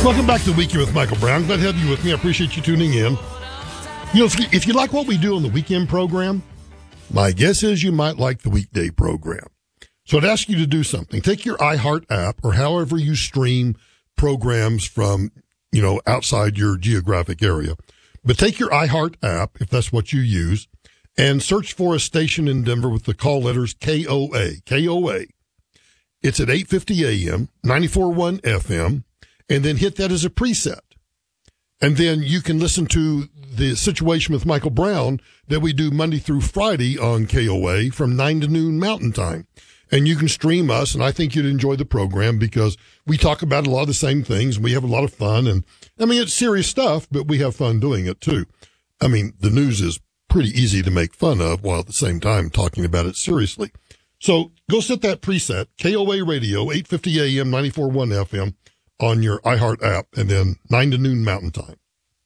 Welcome back to the Weekend with Michael Brown. Glad to have you with me. I appreciate you tuning in. You know, if you like what we do on the weekend program, my guess is you might like the weekday program. So I'd ask you to do something. Take your iHeart app or however you stream programs from, outside your geographic area. But take your iHeart app, if that's what you use, and search for a station in Denver with the call letters KOA. KOA. It's at 8:50 a.m., 94.1 FM. And then hit that as a preset. And then you can listen to the Situation with Michael Brown that we do Monday through Friday on KOA from 9 to noon Mountain Time. And you can stream us, and I think you'd enjoy the program because we talk about a lot of the same things. We have a lot of fun. And, it's serious stuff, but we have fun doing it, too. The news is pretty easy to make fun of while at the same time talking about it seriously. So go set that preset, KOA Radio, 8:50 a.m., 94.1 FM. On your iHeart app, and then 9 to noon Mountain Time.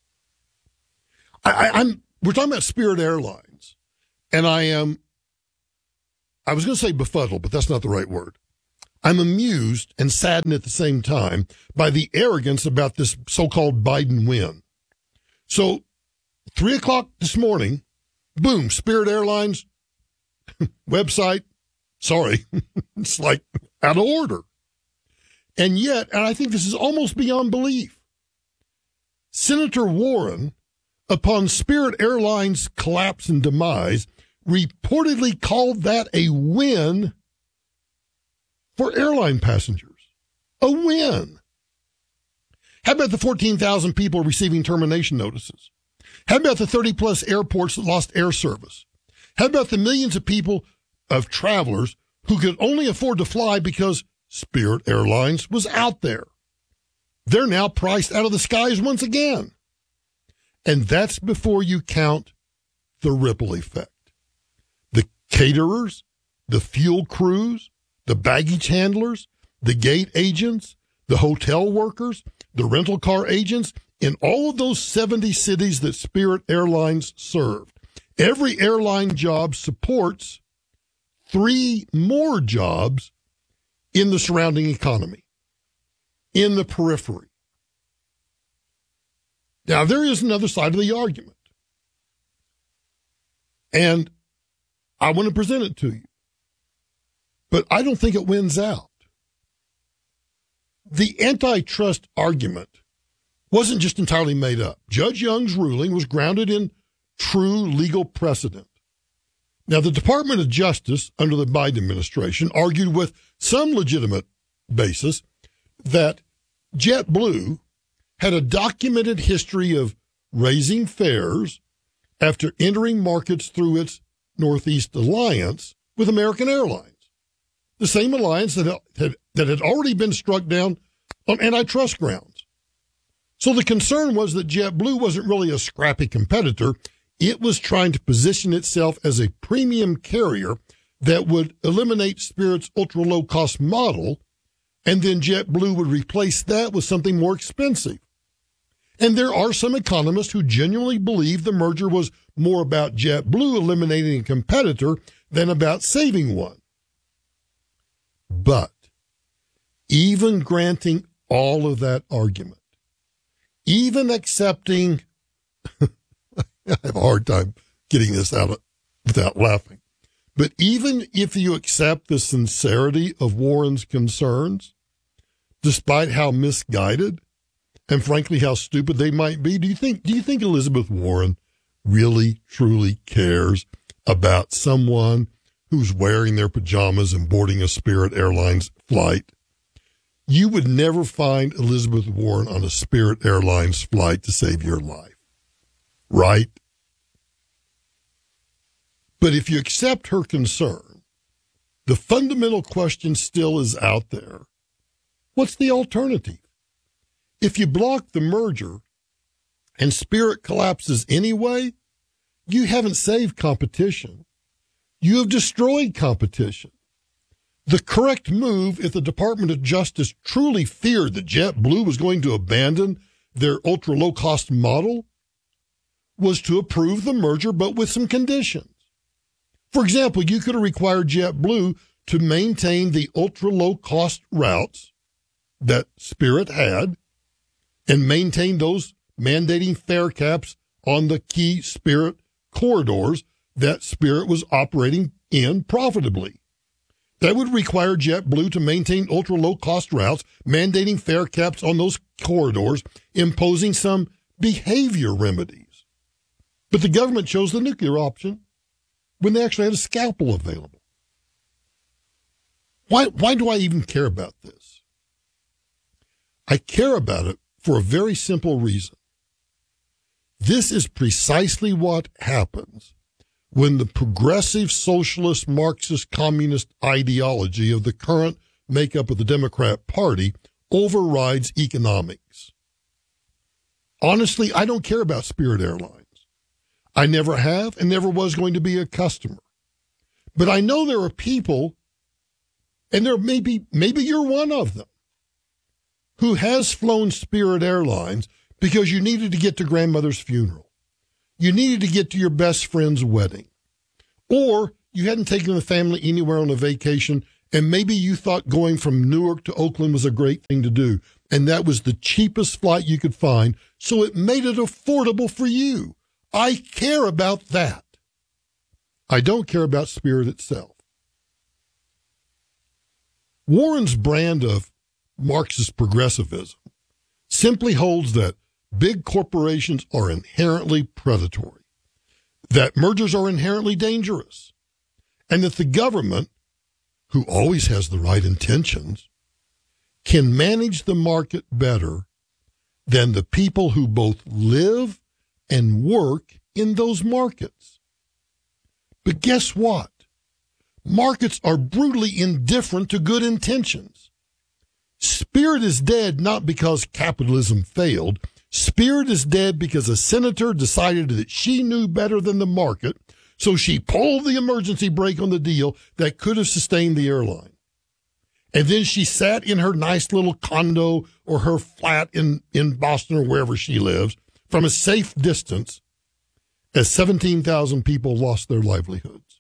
We're talking about Spirit Airlines, and I was going to say befuddled, but that's not the right word. I'm amused and saddened at the same time by the arrogance about this so-called Biden win. So 3 o'clock this morning, boom, Spirit Airlines website, sorry, it's like out of order. And yet, and I think this is almost beyond belief, Senator Warren, upon Spirit Airlines' collapse and demise, reportedly called that a win for airline passengers. A win. How about the 14,000 people receiving termination notices? How about the 30-plus airports that lost air service? How about the millions of people, of travelers, who could only afford to fly because Spirit Airlines was out there? They're now priced out of the skies once again. And that's before you count the ripple effect. The caterers, the fuel crews, the baggage handlers, the gate agents, the hotel workers, the rental car agents, in all of those 70 cities that Spirit Airlines served. Every airline job supports 3 more jobs in the surrounding economy, in the periphery. Now, there is another side of the argument, and I want to present it to you, but I don't think it wins out. The antitrust argument wasn't just entirely made up. Judge Young's ruling was grounded in true legal precedent. Now, the Department of Justice under the Biden administration argued with some legitimate basis that JetBlue had a documented history of raising fares after entering markets through its Northeast alliance with American Airlines, the same alliance that had already been struck down on antitrust grounds. So the concern was that JetBlue wasn't really a scrappy competitor. It was trying to position itself as a premium carrier that would eliminate Spirit's ultra-low-cost model, and then JetBlue would replace that with something more expensive. And there are some economists who genuinely believe the merger was more about JetBlue eliminating a competitor than about saving one. But even granting all of that argument, even accepting I have a hard time getting this out without laughing. But even if you accept the sincerity of Warren's concerns, despite how misguided and frankly how stupid they might be, do you think Elizabeth Warren really truly cares about someone who's wearing their pajamas and boarding a Spirit Airlines flight? You would never find Elizabeth Warren on a Spirit Airlines flight to save your life. Right? But if you accept her concern, the fundamental question still is out there. What's the alternative? If you block the merger and Spirit collapses anyway, you haven't saved competition. You have destroyed competition. The correct move, if the Department of Justice truly feared that JetBlue was going to abandon their ultra-low-cost model, was to approve the merger, but with some conditions. For example, you could have required JetBlue to maintain the ultra-low-cost routes that Spirit had, and maintain those mandating fare caps on the key Spirit corridors that Spirit was operating in profitably. That would require JetBlue to maintain ultra-low-cost routes, mandating fare caps on those corridors, imposing some behavior remedies. But the government chose the nuclear option when they actually had a scalpel available. Why do I even care about this? I care about it for a very simple reason. This is precisely what happens when the progressive socialist Marxist communist ideology of the current makeup of the Democrat Party overrides economics. Honestly, I don't care about Spirit Airlines. I never have and never was going to be a customer. But I know there are people, and there maybe you're one of them, who has flown Spirit Airlines because you needed to get to grandmother's funeral. You needed to get to your best friend's wedding. Or you hadn't taken the family anywhere on a vacation, and maybe you thought going from Newark to Oakland was a great thing to do, and that was the cheapest flight you could find, so it made it affordable for you. I care about that. I don't care about Spirit itself. Warren's brand of Marxist progressivism simply holds that big corporations are inherently predatory, that mergers are inherently dangerous, and that the government, who always has the right intentions, can manage the market better than the people who both live and work in those markets. But guess what? Markets are brutally indifferent to good intentions. Spirit is dead not because capitalism failed. Spirit is dead because a senator decided that she knew better than the market, so she pulled the emergency brake on the deal that could have sustained the airline. And then she sat in her nice little condo or her flat in Boston or wherever she lives from a safe distance as 17,000 people lost their livelihoods.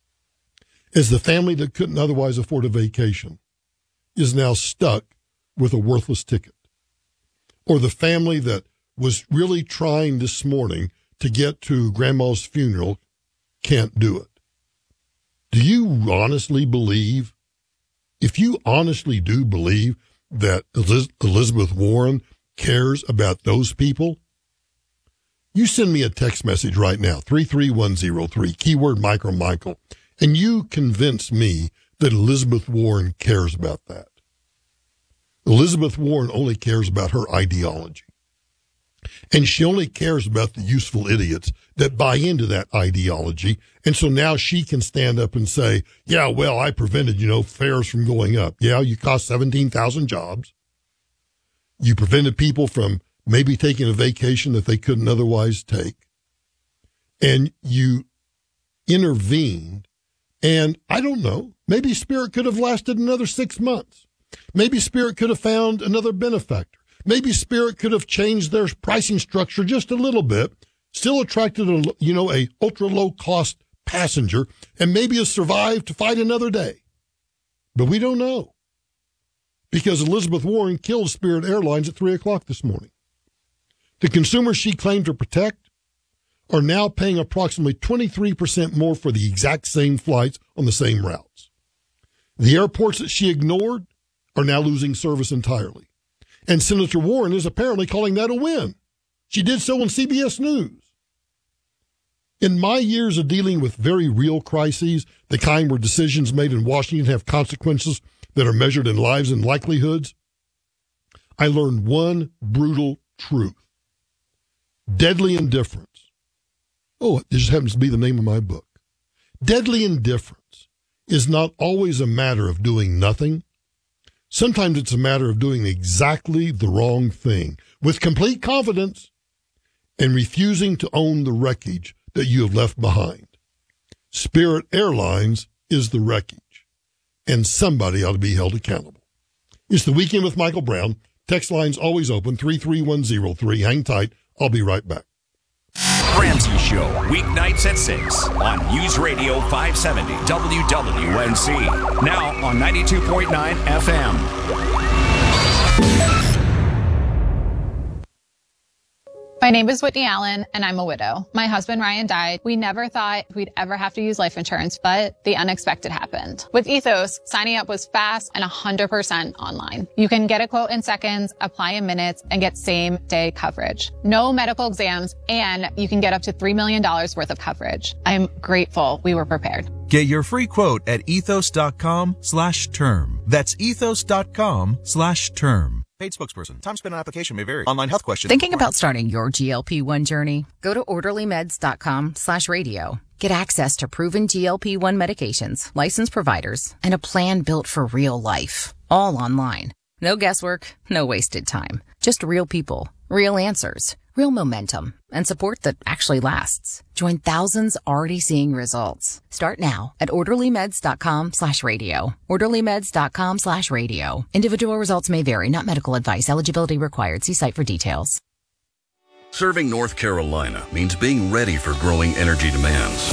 As the family that couldn't otherwise afford a vacation is now stuck with a worthless ticket. Or the family that was really trying this morning to get to grandma's funeral can't do it. Do you honestly believe, if you honestly do believe that Elizabeth Warren cares about those people, you send me a text message right now, 33103, keyword Micro Michael, and you convince me that Elizabeth Warren cares about that. Elizabeth Warren only cares about her ideology. And she only cares about the useful idiots that buy into that ideology. And so now she can stand up and say, yeah, well, I prevented, fares from going up. Yeah, you cost 17,000 jobs. You prevented people from maybe taking a vacation that they couldn't otherwise take. And you intervened. And I don't know, maybe Spirit could have lasted another 6 months. Maybe Spirit could have found another benefactor. Maybe Spirit could have changed their pricing structure just a little bit, still attracted a ultra low cost passenger, and maybe has survived to fight another day. But we don't know, because Elizabeth Warren killed Spirit Airlines at 3:00 this morning. The consumers she claimed to protect are now paying approximately 23% more for the exact same flights on the same routes. The airports that she ignored are now losing service entirely. And Senator Warren is apparently calling that a win. She did so on CBS News. In my years of dealing with very real crises, the kind where decisions made in Washington have consequences that are measured in lives and livelihoods, I learned one brutal truth. Deadly indifference. Oh, it just happens to be the name of my book. Deadly indifference is not always a matter of doing nothing. Sometimes it's a matter of doing exactly the wrong thing with complete confidence and refusing to own the wreckage that you have left behind. Spirit Airlines is the wreckage, and somebody ought to be held accountable. It's the Weekend with Michael Brown. Text line's always open, 33103. Hang tight. I'll be right back. Ramsey Show, weeknights at 6 on News Radio 570 WWNC. Now on 92.9 FM. My name is Whitney Allen, and I'm a widow. My husband, Ryan, died. We never thought we'd ever have to use life insurance, but the unexpected happened. With Ethos, signing up was fast and 100% online. You can get a quote in seconds, apply in minutes, and get same-day coverage. No medical exams, and you can get up to $3 million worth of coverage. I'm grateful we were prepared. Get your free quote at ethos.com/term. That's ethos.com/term. Paid spokesperson. Time spent on application may vary. Online health questions. Thinking about starting your GLP-1 journey? Go to orderlymeds.com/radio. Get access to proven GLP-1 medications, licensed providers, and a plan built for real life. All online. No guesswork, no wasted time. Just real people, real answers, real momentum, and support that actually lasts. Join thousands already seeing results. Start now at orderlymeds.com/radio. orderlymeds.com/radio. Individual results may vary, not medical advice. Eligibility required. See site for details. Serving North Carolina means being ready for growing energy demands.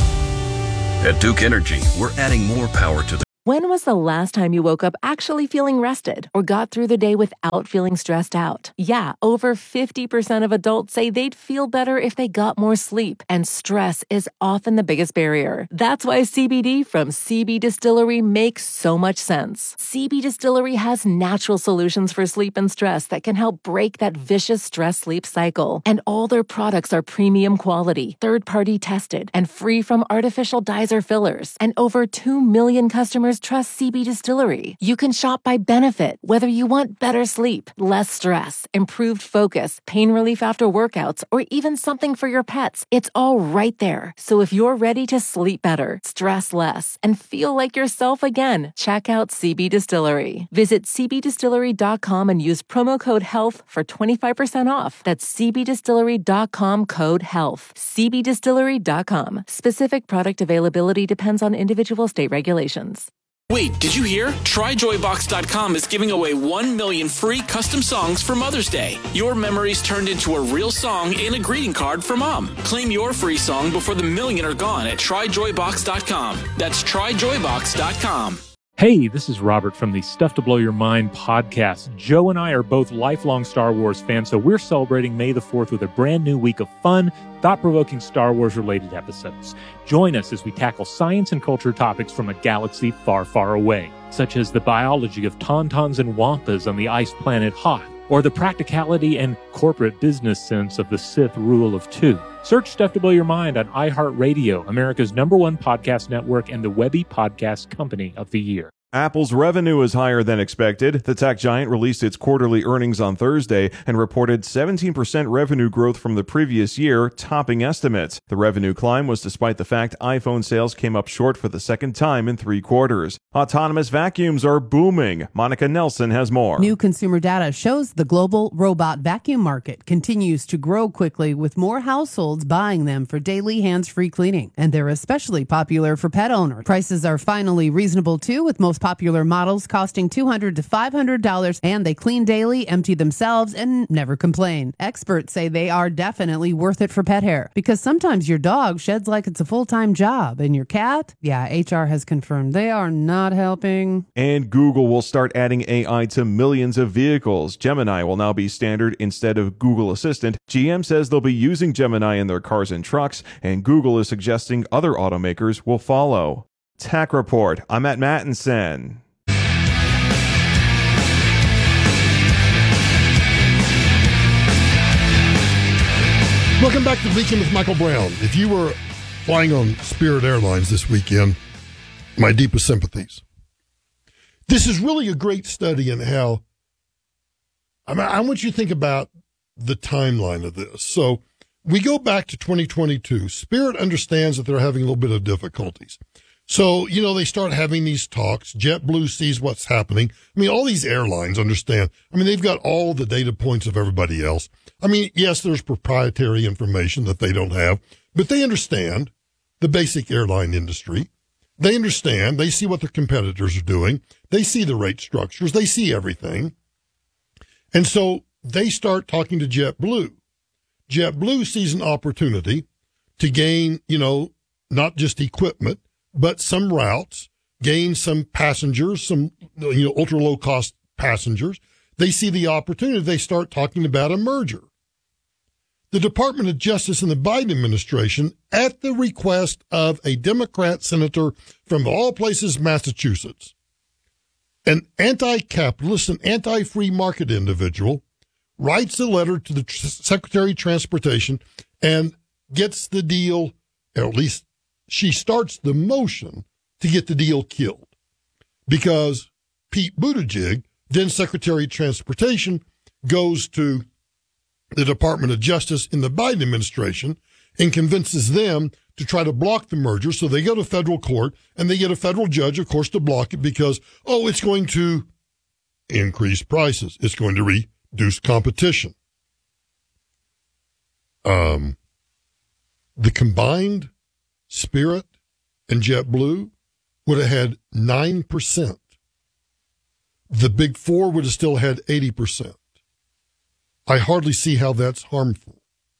At Duke Energy, we're adding more power to the... When was the last time you woke up actually feeling rested or got through the day without feeling stressed out? Yeah, over 50% of adults say they'd feel better if they got more sleep, and stress is often the biggest barrier. That's why CBD from CB Distillery makes so much sense. CB Distillery has natural solutions for sleep and stress that can help break that vicious stress-sleep cycle. And all their products are premium quality, third-party tested, and free from artificial dyes or fillers. And over 2 million customers trust CB Distillery. You can shop by benefit, whether you want better sleep, less stress, improved focus, pain relief after workouts, or even something for your pets. It's all right there. So if you're ready to sleep better, stress less, and feel like yourself again, check out CB Distillery. Visit cbdistillery.com and use promo code HEALTH for 25% off. That's cbdistillery.com code HEALTH. cbdistillery.com. Specific product availability depends on individual state regulations. Wait, did you hear? TryJoyBox.com is giving away 1 million free custom songs for Mother's Day. Your memories turned into a real song and a greeting card for Mom. Claim your free song before the million are gone at TryJoyBox.com. That's TryJoyBox.com. Hey, this is Robert from the Stuff to Blow Your Mind podcast. Joe and I are both lifelong Star Wars fans, so we're celebrating May the 4th with a brand new week of fun, thought-provoking Star Wars-related episodes. Join us as we tackle science and culture topics from a galaxy far, far away, such as the biology of tauntauns and wampas on the ice planet Hoth, or the practicality and corporate business sense of the Sith rule of two. Search Stuff to Blow Your Mind on iHeartRadio, America's #1 podcast network and the Webby Podcast Company of the Year. Apple's revenue is higher than expected. The tech giant released its quarterly earnings on Thursday and reported 17% revenue growth from the previous year, topping estimates. The revenue climb was despite the fact iPhone sales came up short for the second time in 3 quarters. Autonomous vacuums are booming. Monica Nelson has more. New consumer data shows the global robot vacuum market continues to grow quickly, with more households buying them for daily hands-free cleaning. And they're especially popular for pet owners. Prices are finally reasonable too, with most popular models costing $200 to $500, and they clean daily, empty themselves, and never complain. Experts say they are definitely worth it for pet hair, because sometimes your dog sheds like it's a full-time job, and your cat, HR has confirmed they are not helping. And Google will start adding AI to millions of vehicles. Gemini will now be standard instead of Google Assistant. GM says they'll be using Gemini in their cars and trucks, and Google is suggesting other automakers will follow. Tech Report. I'm Matt Mattinson. Welcome back to the Weekend with Michael Brown. If you were flying on Spirit Airlines this weekend, my deepest sympathies. This is really a great study in how, I want you to think about the timeline of this. So we go back to 2022. Spirit understands that they're having a little bit of difficulties. So, they start having these talks. JetBlue sees what's happening. All these airlines understand. They've got all the data points of everybody else. Yes, there's proprietary information that they don't have, but they understand the basic airline industry. They understand. They see what their competitors are doing. They see the rate structures. They see everything. And so they start talking to JetBlue. JetBlue sees an opportunity to gain, not just equipment, but some routes, gain some passengers, some, ultra low cost passengers. They see the opportunity. They start talking about a merger. the Department of Justice in the Biden administration, at the request of a Democrat senator from all places, Massachusetts, an anti-capitalist and anti-free market individual, writes a letter to the Secretary of Transportation and gets the deal, or at least she starts the motion to get the deal killed. Because Pete Buttigieg, then Secretary of Transportation, goes to the Department of Justice in the Biden administration and convinces them to try to block the merger. So they go to federal court and they get a federal judge, of course, to block it because, it's going to increase prices. It's going to reduce competition. The combined Spirit and JetBlue would have had 9%. The Big Four would have still had 80%. I hardly see how that's harmful.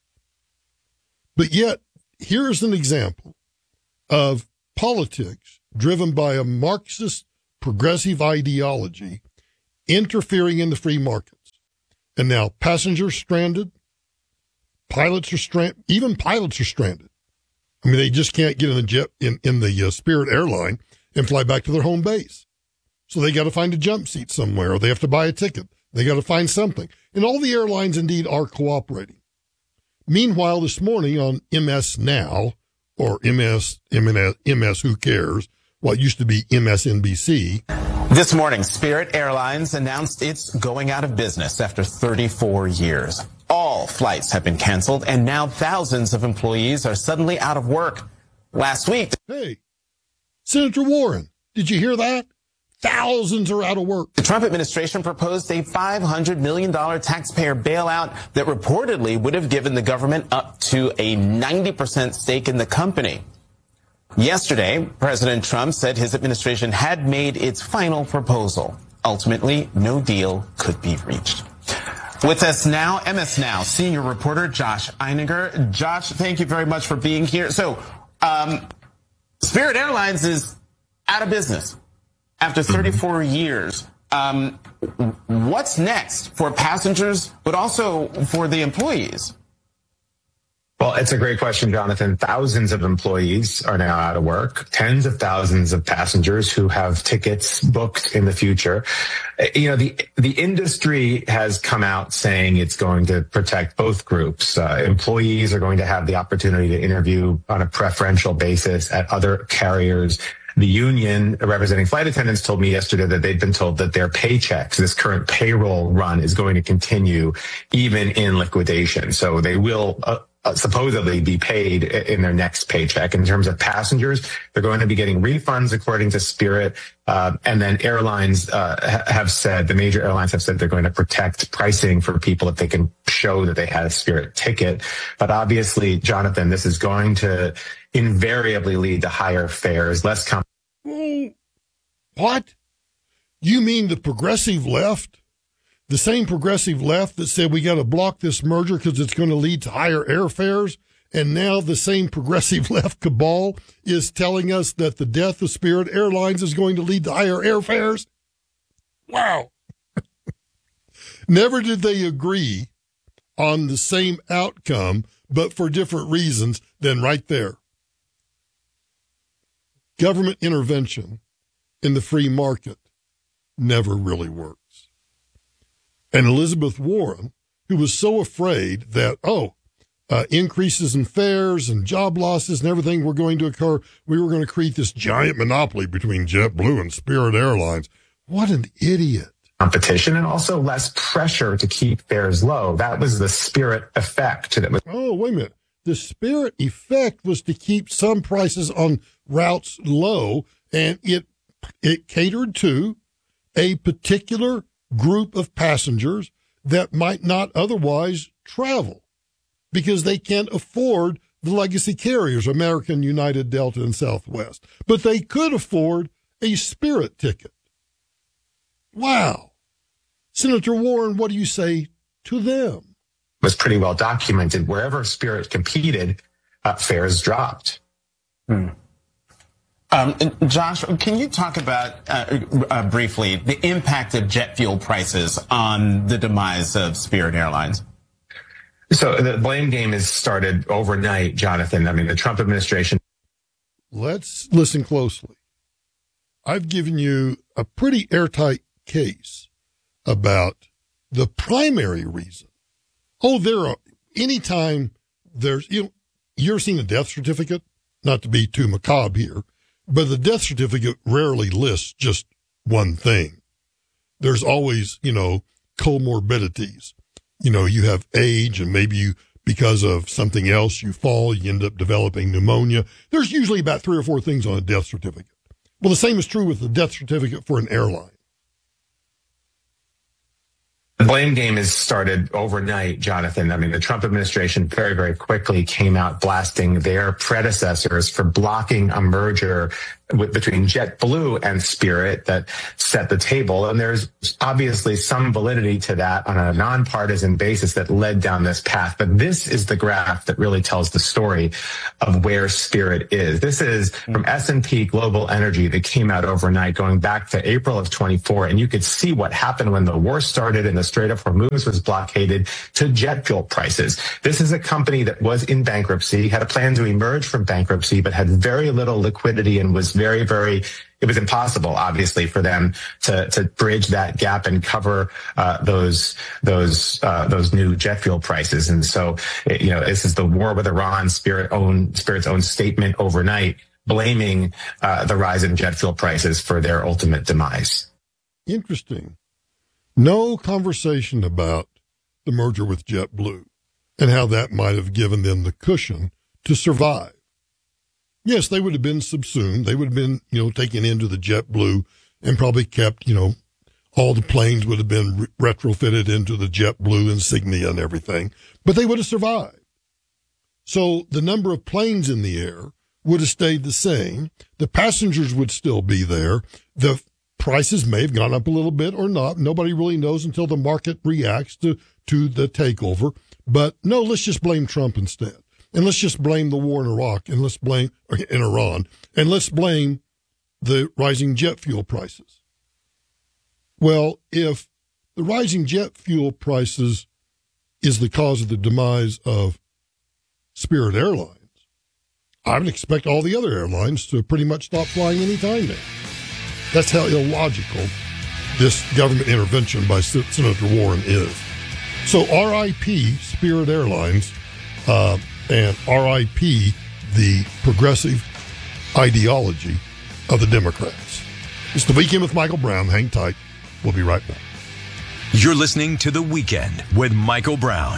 But yet, here's an example of politics driven by a Marxist progressive ideology interfering in the free markets. And now passengers stranded, pilots are stranded, even pilots are stranded. I mean, they just can't get in the jet in the Spirit airline and fly back to their home base. So they got to find a jump seat somewhere, or they have to buy a ticket. They got to find something. And all the airlines indeed are cooperating. Meanwhile, this morning on MS Now, or MS Who Cares, what used to be MSNBC. This morning, Spirit Airlines announced it's going out of business after 34 years. All flights have been canceled, and now thousands of employees are suddenly out of work. Last week... Hey, Senator Warren, did you hear that? Thousands are out of work. The Trump administration proposed a $500 million taxpayer bailout that reportedly would have given the government up to a 90% stake in the company. Yesterday, President Trump said his administration had made its final proposal. Ultimately, no deal could be reached. With us now, MS Now senior reporter Josh Einiger. Josh, thank you very much for being here. So, Spirit Airlines is out of business after 34 years. What's next for passengers, but also for the employees? Well, it's a great question, Jonathan. Thousands of employees are now out of work, tens of thousands of passengers who have tickets booked in the future. You know, the industry has come out saying it's going to protect both groups. Employees are going to have the opportunity to interview on a preferential basis at other carriers. The union representing flight attendants told me yesterday that they'd been told that their paychecks, this current payroll run, is going to continue even in liquidation. So they will supposedly be paid in their next paycheck. In terms of passengers, they're going to be getting refunds according to Spirit. And then airlines have said, the major airlines have said they're going to protect pricing for people if they can show that they had a Spirit ticket. But obviously, Jonathan, this is going to invariably lead to higher fares, less competition. What? You mean the progressive left? The same progressive left that said we got to block this merger because it's going to lead to higher airfares, and now the same progressive left cabal is telling us that the death of Spirit Airlines is going to lead to higher airfares? Wow. Never did they agree on the same outcome, but for different reasons, then right there. Government intervention in the free market never really works. And Elizabeth Warren, who was so afraid that, increases in fares and job losses and everything were going to occur, we were going to create this giant monopoly between JetBlue and Spirit Airlines. What an idiot. Competition and also less pressure to keep fares low. That was the Spirit effect. Oh, wait a minute. The Spirit effect was to keep some prices on routes low, and it catered to a particular group of passengers that might not otherwise travel because they can't afford the legacy carriers, American, United, Delta, and Southwest. But they could afford a Spirit ticket. Wow. Senator Warren, what do you say to them? It was pretty well documented. Wherever Spirit competed, fares dropped. Josh, can you talk about briefly the impact of jet fuel prices on the demise of Spirit Airlines? So the blame game has started overnight, Jonathan. I mean, the Trump administration. Let's listen closely. I've given you a pretty airtight case about the primary reason. Anytime there's, you're seeing a death certificate, not to be too macabre here, but the death certificate rarely lists just one thing. There's always, comorbidities. You have age, and maybe because of something else, you fall, you end up developing pneumonia. There's usually about 3 or 4 things on a death certificate. Well, the same is true with the death certificate for an airline. The blame game has started overnight, Jonathan. I mean, the Trump administration very, very quickly came out blasting their predecessors for blocking a merger between JetBlue and Spirit that set the table. And there's obviously some validity to that on a nonpartisan basis that led down this path. But this is the graph that really tells the story of where Spirit is. This is from S&P Global Energy that came out overnight going back to April of 24. And you could see what happened when the war started and the Strait of Hormuz was blockaded to jet fuel prices. This is a company that was in bankruptcy, had a plan to emerge from bankruptcy, but had very little liquidity and was it was impossible, obviously, for them to bridge that gap and cover those new jet fuel prices. And so, this is the war with Iran. Spirit's own statement overnight blaming the rise in jet fuel prices for their ultimate demise. Interesting. No conversation about the merger with JetBlue and how that might have given them the cushion to survive. Yes, they would have been subsumed. They would have been, taken into the JetBlue and probably kept, all the planes would have been retrofitted into the JetBlue insignia and everything, but they would have survived. So the number of planes in the air would have stayed the same. The passengers would still be there. The prices may have gone up a little bit or not. Nobody really knows until the market reacts to the takeover. But no, let's just blame Trump instead. And let's just blame the war in Iraq and in Iran, and let's blame the rising jet fuel prices. Well, if the rising jet fuel prices is the cause of the demise of Spirit Airlines, I would expect all the other airlines to pretty much stop flying any time now. That's how illogical this government intervention by Senator Warren is. So RIP Spirit Airlines, and RIP the progressive ideology of the Democrats. It's The Weekend with Michael Brown. Hang tight. We'll be right back. You're listening to The Weekend with Michael Brown.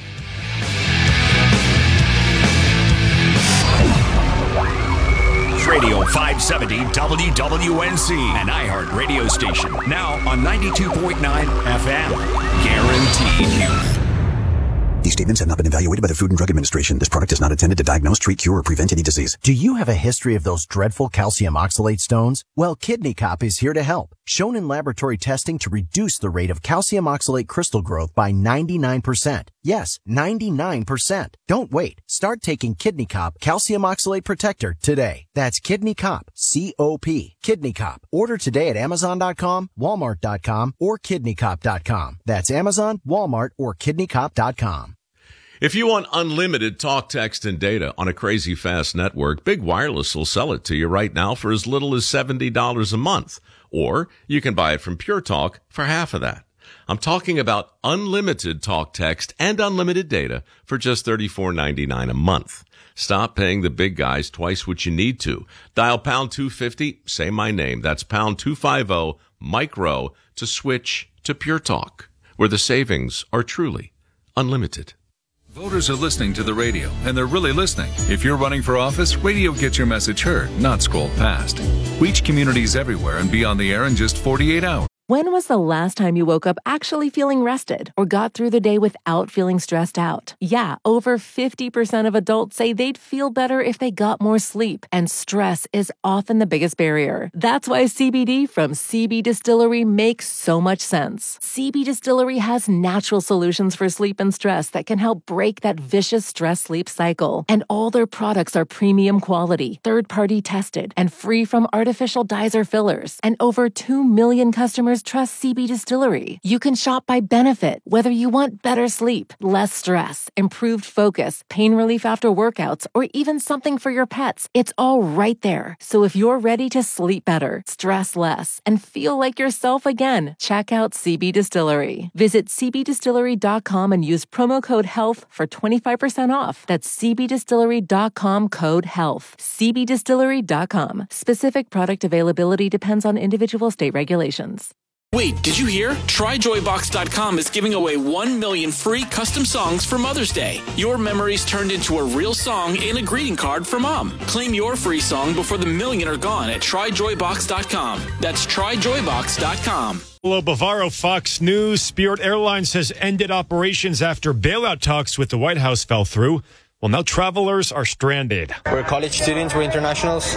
Radio 570 WWNC, an iHeart radio station. Now on 92.9 FM. Guaranteed you. These statements have not been evaluated by the Food and Drug Administration. This product is not intended to diagnose, treat, cure, or prevent any disease. Do you have a history of those dreadful calcium oxalate stones? Well, Kidney Cop is here to help. Shown in laboratory testing to reduce the rate of calcium oxalate crystal growth by 99%. Yes, 99%. Don't wait. Start taking Kidney Cop Calcium Oxalate Protector today. That's Kidney Cop, C-O-P. Kidney Cop. Order today at Amazon.com, Walmart.com, or KidneyCop.com. That's Amazon, Walmart, or KidneyCop.com. If you want unlimited talk, text, and data on a crazy fast network, Big Wireless will sell it to you right now for as little as $70 a month. Or you can buy it from Pure Talk for half of that. I'm talking about unlimited talk, text, and unlimited data for just $34.99 a month. Stop paying the big guys twice what you need to. Dial pound 250, say my name. That's pound 250, Mike Rowe, to switch to Pure Talk, where the savings are truly unlimited. Voters are listening to the radio, and they're really listening. If you're running for office, radio gets your message heard, not scrolled past. Reach communities everywhere and be on the air in just 48 hours. When was the last time you woke up actually feeling rested or got through the day without feeling stressed out? Yeah, over 50% of adults say they'd feel better if they got more sleep, and stress is often the biggest barrier. That's why CBD from CB Distillery makes so much sense. CB Distillery has natural solutions for sleep and stress that can help break that vicious stress-sleep cycle. And all their products are premium quality, third-party tested, and free from artificial dyes or fillers. And over 2 million customers customers trust CB Distillery. You can shop by benefit, whether you want better sleep, less stress, improved focus, pain relief after workouts, or even something for your pets. It's all right there. So if you're ready to sleep better, stress less, and feel like yourself again, check out CB Distillery. Visit cbdistillery.com and use promo code HEALTH for 25% off. That's cbdistillery.com code HEALTH. cbdistillery.com. Specific product availability depends on individual state regulations. Wait, did you hear? TryJoyBox.com is giving away 1 million free custom songs for Mother's Day. Your memories turned into a real song and a greeting card for Mom. Claim your free song before the million are gone at TryJoyBox.com. That's TryJoyBox.com. Hello, Bavaro, Fox News. Spirit Airlines has ended operations after bailout talks with the White House fell through. Well, now travelers are stranded. We're college students, we're internationals,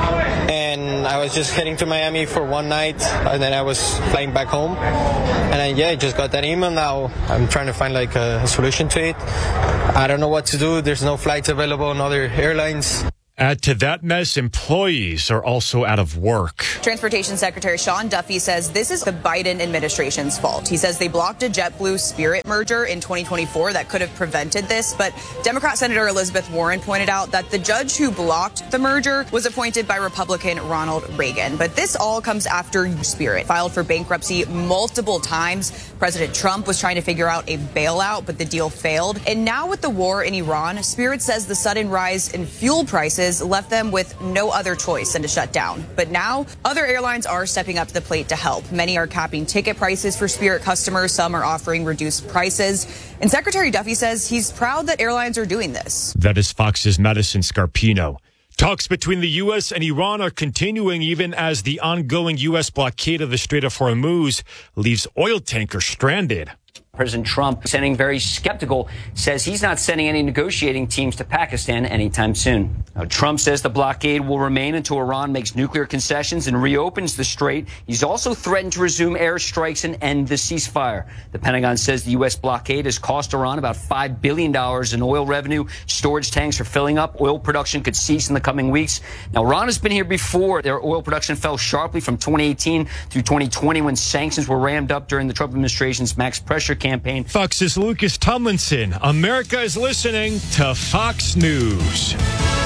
and I was just heading to Miami for one night, and then I was flying back home, and I just got that email. Now I'm trying to find like a solution to it. I don't know what to do. There's no flights available on other airlines. Add to that mess, employees are also out of work. Transportation Secretary Sean Duffy says this is the Biden administration's fault. He says they blocked a JetBlue Spirit merger in 2024 that could have prevented this. But Democrat Senator Elizabeth Warren pointed out that the judge who blocked the merger was appointed by Republican Ronald Reagan. But this all comes after Spirit filed for bankruptcy multiple times. President Trump was trying to figure out a bailout, but the deal failed. And now with the war in Iran, Spirit says the sudden rise in fuel prices left them with no other choice than to shut down. But now other airlines are stepping up to the plate to help. Many are capping ticket prices for Spirit customers. Some are offering reduced prices. And Secretary Duffy says he's proud that airlines are doing this. That is Fox's Madison Scarpino. Talks between the U.S. and Iran are continuing even as the ongoing U.S. blockade of the Strait of Hormuz leaves oil tankers stranded. President Trump, sounding very skeptical, says he's not sending any negotiating teams to Pakistan anytime soon. Now, Trump says the blockade will remain until Iran makes nuclear concessions and reopens the strait. He's also threatened to resume airstrikes and end the ceasefire. The Pentagon says the U.S. blockade has cost Iran about $5 billion in oil revenue. Storage tanks are filling up. Oil production could cease in the coming weeks. Now, Iran has been here before. Their oil production fell sharply from 2018 through 2020 when sanctions were rammed up during the Trump administration's max pressure campaign. Fox's Lucas Tomlinson. America is listening to Fox News.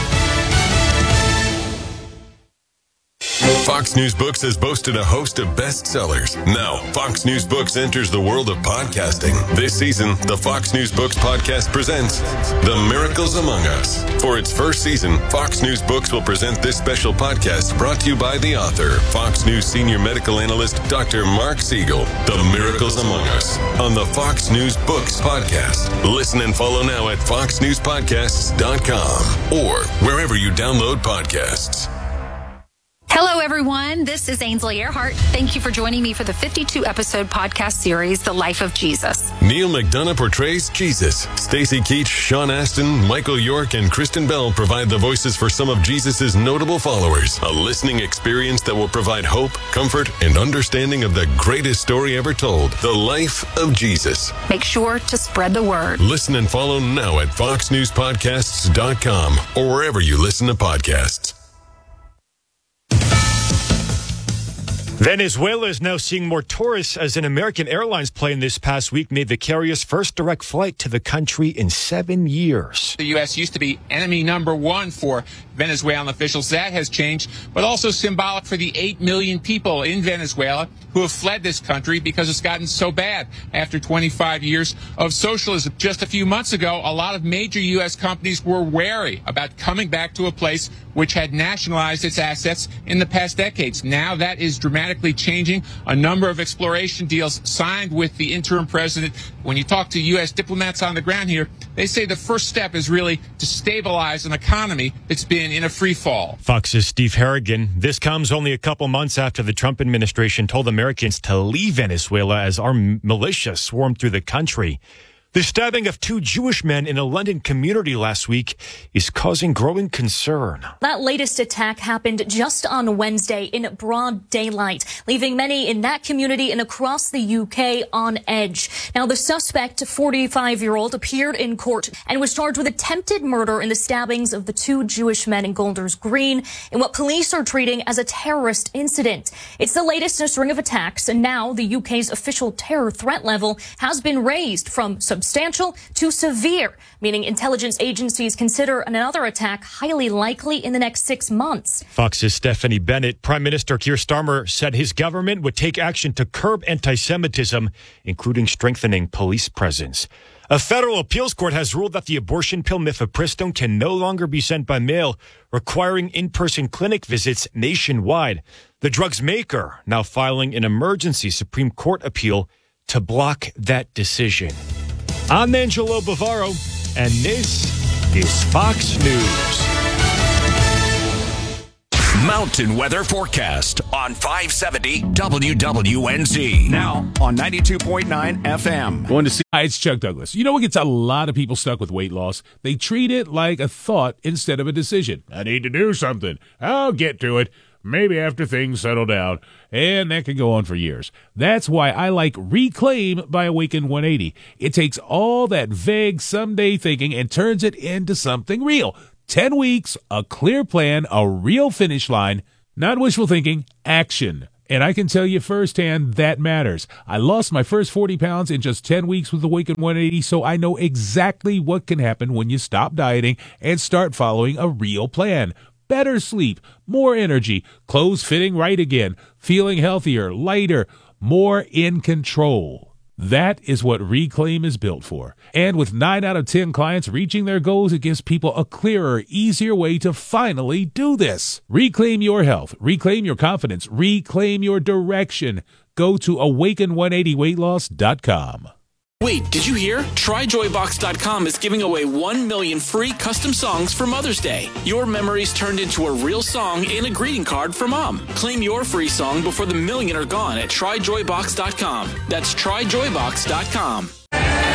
Fox News Books has boasted a host of bestsellers. Now, Fox News Books enters the world of podcasting. This season, the Fox News Books podcast presents The Miracles Among Us. For its first season, Fox News Books will present this special podcast brought to you by the author, Fox News senior medical analyst, Dr. Mark Siegel. The Miracles Among Us on the Fox News Books podcast. Listen and follow now at foxnewspodcasts.com or wherever you download podcasts. Hello, everyone. This is Ainsley Earhart. Thank you for joining me for the 52-episode podcast series, The Life of Jesus. Neil McDonough portrays Jesus. Stacey Keach, Sean Astin, Michael York, and Kristen Bell provide the voices for some of Jesus' notable followers. A listening experience that will provide hope, comfort, and understanding of the greatest story ever told, The Life of Jesus. Make sure to spread the word. Listen and follow now at foxnewspodcasts.com or wherever you listen to podcasts. Venezuela is now seeing more tourists as an American Airlines plane this past week made the carrier's first direct flight to the country in 7 years. The U.S. used to be enemy number one for Venezuelan officials. That has changed, but also symbolic for the 8 million people in Venezuela who have fled this country because it's gotten so bad after 25 years of socialism. Just a few months ago, a lot of major U.S. companies were wary about coming back to a place which had nationalized its assets in the past decades. Now that is dramatically changing. A number of exploration deals signed with the interim president. When you talk to U.S. diplomats on the ground here, they say the first step is really to stabilize an economy that's been in a free fall. Fox's Steve Harrigan. This comes only a couple months after the Trump administration told Americans to leave Venezuela as armed militia swarmed through the country. The stabbing of two Jewish men in a London community last week is causing growing concern. That latest attack happened just on Wednesday in broad daylight, leaving many in that community and across the UK on edge. Now, the suspect, 45-year-old, appeared in court and was charged with attempted murder in the stabbings of the two Jewish men in Golders Green in what police are treating as a terrorist incident. It's the latest in a string of attacks, and now the UK's official terror threat level has been raised from substantial to severe, meaning intelligence agencies consider another attack highly likely in the next 6 months. Fox's Stephanie Bennett. Prime Minister Keir Starmer said his government would take action to curb anti-Semitism, including strengthening police presence. A federal appeals court has ruled that the abortion pill mifepristone can no longer be sent by mail, requiring in-person clinic visits nationwide. The drug's maker now filing an emergency Supreme Court appeal to block that decision. I'm Angelo Bavaro, and this is Fox News. Mountain weather forecast on 570 WWNZ. Now on 92.9 FM. Going to see. Hi, it's Chuck Douglas. You know what gets a lot of people stuck with weight loss? They treat it like a thought instead of a decision. I need to do something. I'll get to it. Maybe after things settle down. And that can go on for years. That's why I like Reclaim by Awaken 180. It takes all that vague someday thinking and turns it into something real. 10 weeks, a clear plan, a real finish line, not wishful thinking, action. And I can tell you firsthand that matters. I lost my first 40 pounds in just 10 weeks with Awaken 180, so I know exactly what can happen when you stop dieting and start following a real plan. Better sleep, more energy, clothes fitting right again, feeling healthier, lighter, more in control. That is what Reclaim is built for. And with 9 out of 10 clients reaching their goals, it gives people a clearer, easier way to finally do this. Reclaim your health, reclaim your confidence, reclaim your direction. Go to awaken180weightloss.com. Wait, did you hear? TryJoyBox.com is giving away 1 million free custom songs for Mother's Day. Your memories turned into a real song and a greeting card for Mom. Claim your free song before the million are gone at TryJoyBox.com. That's TryJoyBox.com.